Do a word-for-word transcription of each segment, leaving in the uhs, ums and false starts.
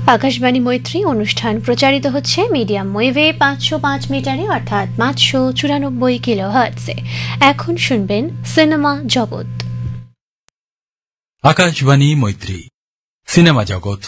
আকাশবাণী মৈত্রী অনুষ্ঠান প্রচারিত হচ্ছে মিডিয়াম ওয়েভে পাঁচশো পাঁচ মিটারে অর্থাৎ পাঁচশো চুরানব্বই কিলো হার্টসে। এখন শুনবেন সিনেমা জগৎ। আকাশবাণী মৈত্রী সিনেমা জগৎ।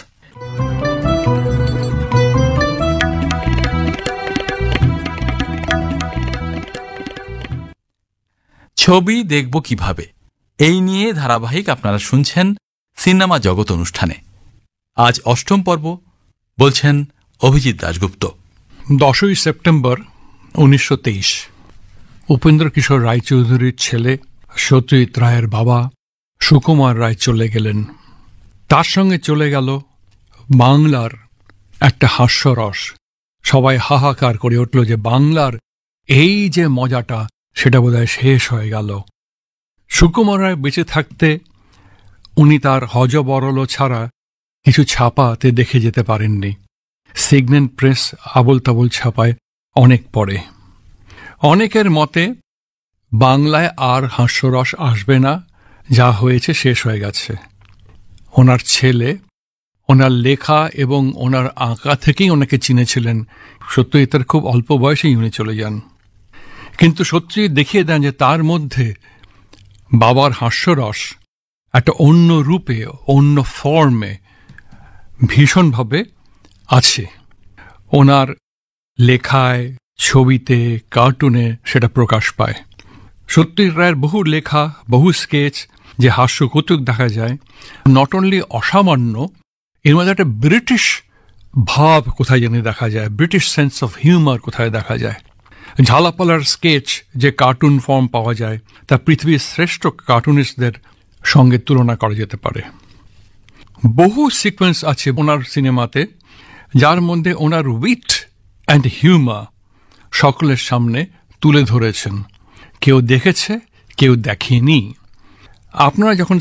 ছবি দেখব কিভাবে, এই নিয়ে ধারাবাহিক আপনারা শুনছেন সিনেমা জগৎ অনুষ্ঠানে। আজ অষ্টম পর্ব, বলছেন অভিজিৎ দাশগুপ্ত। দশই সেপ্টেম্বর উনিশশো তেইশ উপেন্দ্র কিশোর রায়চৌধুরীর ছেলে সত্যজিৎ রায়ের বাবা সুকুমার রায় চলে গেলেন। তার সঙ্গে চলে গেল বাংলার একটা হাস্যরস। সবাই হাহাকার করে উঠল যে বাংলার এই যে মজাটা সেটা বোধহয় শেষ হয়ে গেল। সুকুমার রায় বেঁচে থাকতে উনি তার হজবরল ছাড়া কিছু ছাপাতে দেখে যেতে পারেননি। সিগন্যান্ট প্রেস আবল তাবল ছাপায় অনেক পরে। অনেকের মতে বাংলায় আর হাস্যরস আসবে না, যা হয়েছে শেষ হয়ে গেছে। ওনার ছেলে ওনার লেখা এবং ওনার আঁকা থেকেই ওনাকে চিনেছিলেন। সত্যজিতের খুব অল্প বয়সেই উনি চলে যান, কিন্তু সত্যজিৎ দেখিয়ে দেন যে তার মধ্যে বাবার হাস্যরস একটা অন্য রূপে, অন্য ফর্মে ভীষণভাবে আছে। ওনার লেখায়, ছবিতে, কার্টুনে সেটা প্রকাশ পায়। সত্যজিৎ রায়ের বহু লেখা, বহু স্কেচ যে হাস্যকৌতুক দেখা যায়, নট অনলি অসামান্য, এর মধ্যে একটা ব্রিটিশ ভাব কোথায় জানি দেখা যায়, ব্রিটিশ সেন্স অফ হিউমার কোথায় দেখা যায়। ঝালাপালার স্কেচ যে কার্টুন ফর্ম পাওয়া যায় তা পৃথিবীর শ্রেষ্ঠ কার্টুনিস্টদের সঙ্গে তুলনা করা যেতে পারে। বহু সিকোয়েন্স আছে ওনার সিনেমাতে যার মধ্যে ওনার উইট অ্যান্ড হিউমার সকলের সামনে তুলে ধরেছেন। কেউ দেখেছে, কেউ দেখেনি। আপনারা যখন